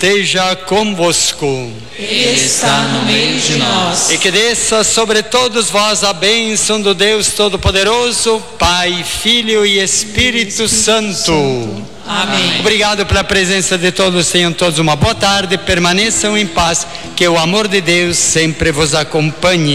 Seja convosco. Ele está no meio de nós. E que desça sobre todos vós a bênção do Deus Todo-Poderoso, Pai, Filho e Espírito Santo. Amém. Obrigado pela presença de todos. Tenham todos uma boa tarde. Permaneçam em paz. Que o amor de Deus sempre vos acompanhe.